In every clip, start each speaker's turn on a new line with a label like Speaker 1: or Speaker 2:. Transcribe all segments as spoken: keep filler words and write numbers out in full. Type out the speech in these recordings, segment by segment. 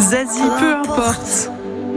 Speaker 1: Zazie, peu importe.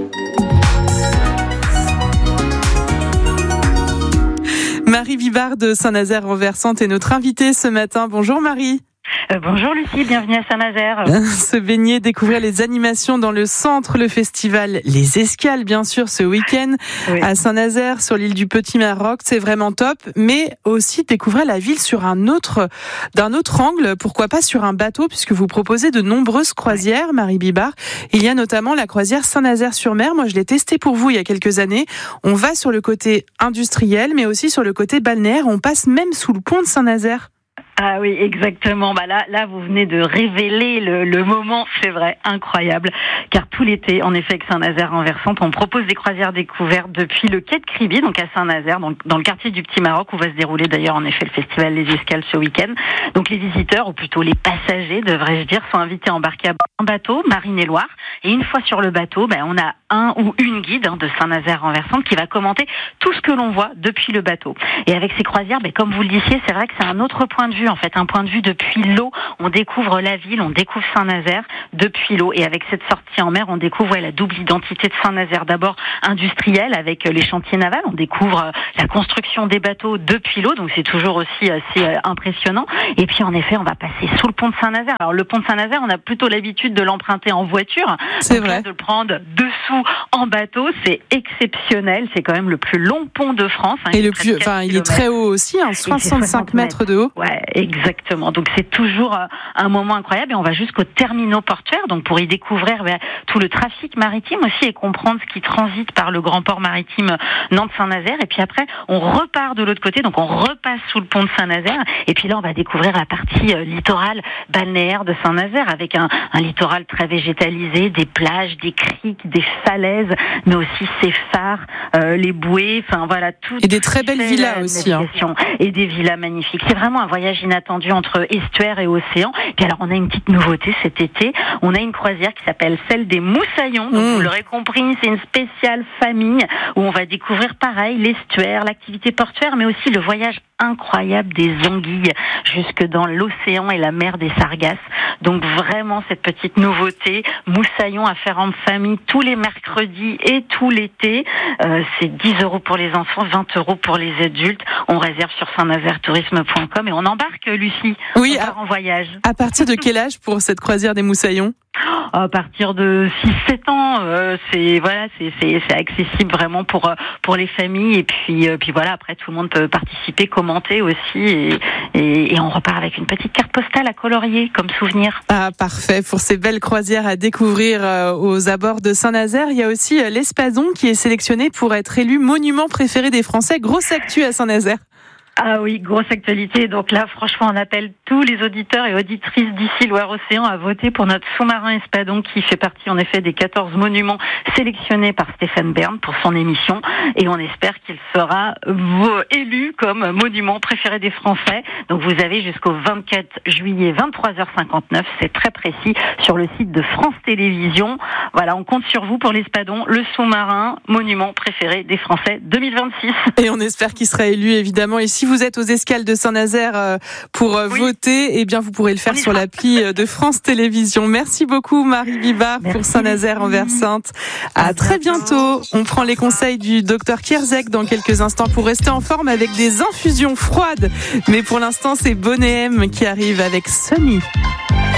Speaker 1: Marie Bibard de Saint-Nazaire-en-Versante est notre invitée ce matin. Bonjour Marie.
Speaker 2: Euh, bonjour Lucie, bienvenue à Saint-Nazaire.
Speaker 1: Se baigner, découvrir les animations dans le centre, le festival Les Escales, bien sûr, ce week-end oui. à Saint-Nazaire, sur l'île du Petit Maroc, c'est vraiment top. Mais aussi découvrir la ville sur un autre, d'un autre angle, pourquoi pas sur un bateau, puisque vous proposez de nombreuses croisières, Marie Bibard. Il y a notamment la croisière Saint-Nazaire-sur-Mer. Moi, je l'ai testée pour vous il y a quelques années. On va sur le côté industriel, mais aussi sur le côté balnéaire. On passe même sous le pont de Saint-Nazaire.
Speaker 2: Ah oui, exactement. Bah là, là, vous venez de révéler le, le moment, c'est vrai, incroyable. Car tout l'été, en effet, avec Saint-Nazaire-en-Versante, on propose des croisières découvertes depuis le quai de Kribi, donc à Saint-Nazaire, donc dans le quartier du Petit Maroc, où va se dérouler d'ailleurs, en effet, le festival Les Escales ce week-end. Donc les visiteurs, ou plutôt les passagers, devrais-je dire, sont invités à embarquer à un bateau, Marine et Loire. Et une fois sur le bateau, ben, on a un ou une guide hein, de Saint-Nazaire-en-Versante qui va commenter tout ce que l'on voit depuis le bateau. Et avec ces croisières, ben, comme vous le disiez, c'est vrai que c'est un autre point de vue, en fait, un point de vue depuis l'eau. On découvre la ville, on découvre Saint-Nazaire depuis l'eau. Et avec cette sortie en mer, on découvre ouais, la double identité de Saint-Nazaire. D'abord industrielle avec les chantiers navals. On découvre la construction des bateaux depuis l'eau, donc c'est toujours aussi assez impressionnant. Et puis en effet, on va passer sous le pont de Saint-Nazaire. Alors le pont de Saint-Nazaire, on a plutôt l'habitude de l'emprunter en voiture.
Speaker 1: C'est
Speaker 2: donc,
Speaker 1: vrai.
Speaker 2: Là, de le prendre dessous en bateau, c'est exceptionnel. C'est quand même le plus long pont de France. Hein,
Speaker 1: Et le plus, enfin, il est très haut aussi, hein, soixante-cinq mètres de haut.
Speaker 2: Ouais, exactement. Donc c'est toujours un moment incroyable et on va jusqu'aux terminaux portuaires, donc pour y découvrir ben, tout le trafic maritime aussi et comprendre ce qui transite par le grand port maritime Nantes-Saint-Nazaire. Et puis après, on repart de l'autre côté, donc on repasse sous le pont de Saint-Nazaire. Et puis là, on va découvrir la partie euh, littorale balnéaire de Saint-Nazaire avec un, un littoral très végétalisé, des plages, des criques, des falaises, mais aussi ses phares, euh, les bouées, enfin voilà tout.
Speaker 1: Et des très belles villas aussi. Hein.
Speaker 2: Et des villas magnifiques. C'est vraiment un voyage inattendu entre estuaire et océan. Et puis alors, on a une petite nouveauté cet été. On a une croisière qui s'appelle celle des Moussaillons. Donc, mmh. vous l'aurez compris, c'est une spéciale famille où on va découvrir pareil l'estuaire, l'activité portuaire, mais aussi le voyage incroyable des anguilles jusque dans l'océan et la mer des Sargasses. Donc vraiment cette petite nouveauté, Moussaillons à faire en famille tous les mercredis et tout l'été. Euh, c'est dix euros pour les enfants, vingt euros pour les adultes. On réserve sur saint nazaire tourisme point com et on embarque, Lucie.
Speaker 1: Oui,
Speaker 2: on part en voyage.
Speaker 1: À partir de quel âge pour cette croisière des Moussaillons ?
Speaker 2: À partir de six sept ans, euh, c'est voilà, c'est c'est c'est accessible vraiment pour pour les familles et puis euh, puis voilà, après tout le monde peut participer, commenter aussi et, et et on repart avec une petite carte postale à colorier comme souvenir.
Speaker 1: Ah parfait, pour ces belles croisières à découvrir euh, aux abords de Saint-Nazaire, il y a aussi euh, l'Espadon qui est sélectionné pour être élu monument préféré des Français. Grosse actu à Saint-Nazaire.
Speaker 2: Ah oui, grosse actualité. Donc là, franchement, on appelle tous les auditeurs et auditrices d'ici Loire-Océan à voter pour notre sous-marin Espadon qui fait partie en effet des quatorze monuments sélectionnés par Stéphane Bern pour son émission. Et on espère qu'il sera élu comme monument préféré des Français. Donc vous avez jusqu'au vingt-quatre juillet, vingt-trois heures cinquante-neuf, c'est très précis, sur le site de France Télévisions. Voilà, on compte sur vous pour l'Espadon, le sous-marin, monument préféré des Français deux mille vingt-six.
Speaker 1: Et on espère qu'il sera élu évidemment ici. Si vous êtes aux escales de Saint-Nazaire pour oui. voter, eh bien vous pourrez le faire sur l'appli de France Télévisions. Merci beaucoup Marie Bibard Merci. pour Saint-Nazaire-en-Versante. À, à très bientôt. On prend les conseils du docteur Kierzek dans quelques instants pour rester en forme avec des infusions froides. Mais pour l'instant, c'est Bonnet M qui arrive avec Sunny.